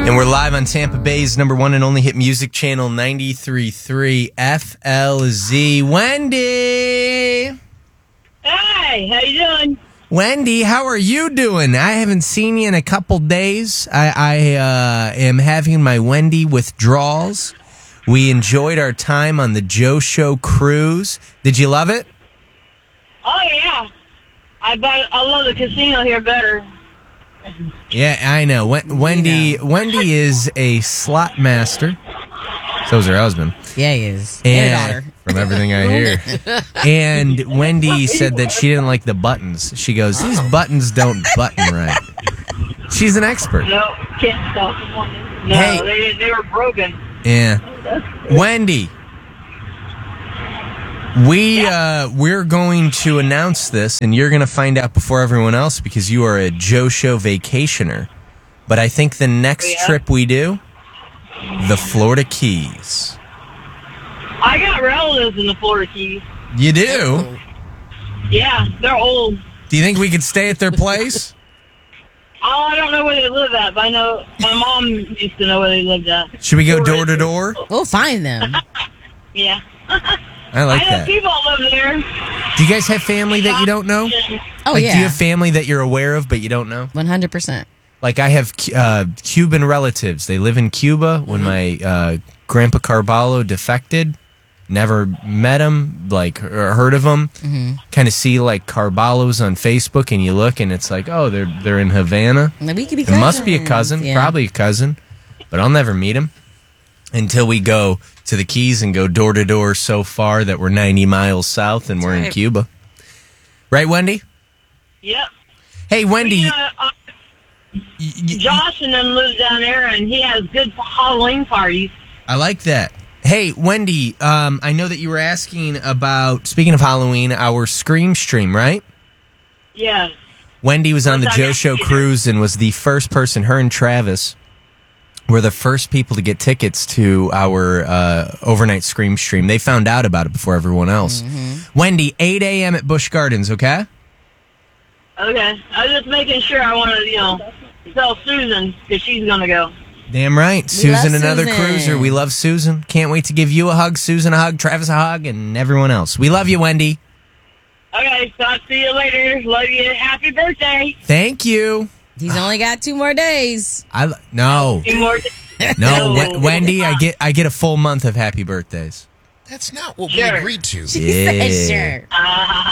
And we're live on Tampa Bay's number one and only hit music channel, 93.3 FLZ. Wendy! Hi, how you doing? Wendy, how are you doing? I haven't seen you in a couple days. I am having my Wendy withdrawals. We enjoyed our time on the Joe Show cruise. Did you love it? Oh, yeah. I love the casino here better. Yeah, I know. Wendy is a slot master. So's her husband. Yeah, he is. And her daughter. From everything I hear. And Wendy said that she didn't like the buttons. She goes, these buttons don't button right. She's an expert. No, can't stop them. No, Hey. they were broken. Yeah. Wendy, we're going to announce this, and you're going to find out before everyone else because you are a Joe Show vacationer. But I think the next trip we do, the Florida Keys. I got relatives in the Florida Keys. You do? Yeah, they're old. Do you think we could stay at their place? Oh, I don't know where they live at, but I know my mom used to know where they lived at. Should we go door to door? We'll find them. Yeah. I like I know that. people live there. Do you guys have family that you don't know? Oh, Like, yeah. do you have family that you're aware of but you don't know? 100%. Like, I have Cuban relatives. They live in Cuba. When my Grandpa Carballo defected, never met him, like, or heard of him. Mm-hmm. Kind of see, like, Carballos on Facebook, and you look, and it's like, oh, they're in Havana. We could be It must be a cousin, Yeah. probably a cousin, but I'll never meet him until we go to the Keys and go door to door so far that we're 90 miles south and we're in right. Cuba. Right, Wendy? Yep. Hey, Wendy. Josh and them live down there, and he has good Halloween parties. I like that. Hey, Wendy, I know that you were asking about, speaking of Halloween, our Scream stream, right? Yeah. Wendy was on the What's Joe that? Show cruise and was the first person, her and Travis were the first people to get tickets to our overnight Scream stream. They found out about it before everyone else. Mm-hmm. Wendy, 8 a.m. at Busch Gardens, okay? Okay. I was just making sure I want to, tell Susan, because she's going to go. Damn right. love Susan, another Susan. cruiser. We love Susan. Can't wait to give you a hug, Susan a hug, Travis a hug, and everyone else. We love you, Wendy. Okay, so I'll see you later. Love you. Happy birthday. Thank you. He's only got 2 more days. No. Two more Wendy, I get a full month of happy birthdays. That's not what Sure. we agreed to. She said, sure.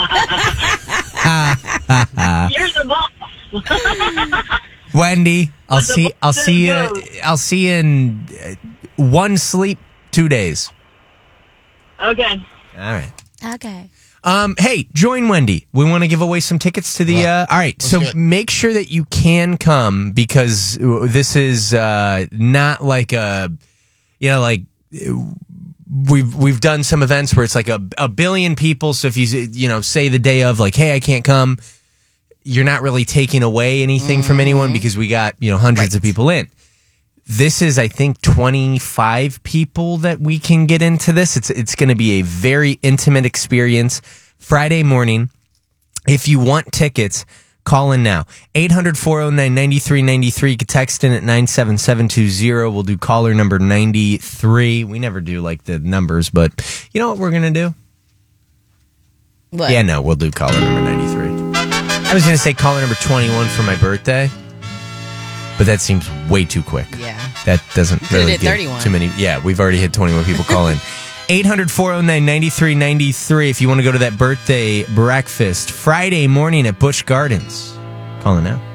You're the boss. Wendy, I'll see you in one sleep 2 days. Okay. All right. Okay. Hey, join Wendy. We want to give away some tickets to the. All right, so do it. make sure that you can come because this is not like a, like we've done some events where it's like a billion people. So if you say the day of like, hey, I can't come, you're not really taking away anything from anyone because we got hundreds of people in. This is, I think, 25 people that we can get into this. It's going to be a very intimate experience. Friday morning. If you want tickets, call in now. 800-409-9393. You can text in at 97720. We'll do caller number 93. We never do like the numbers, but you know what we're going to do? What? Yeah, no, we'll do caller number 93. I was going to say caller number 21 for my birthday, but that seems way too quick. Yeah. That doesn't could've really did give 31. too many. Yeah, we've already had 21 people call in. 800-409-9393 if you want to go to that birthday breakfast Friday morning at Busch Gardens. Call in now.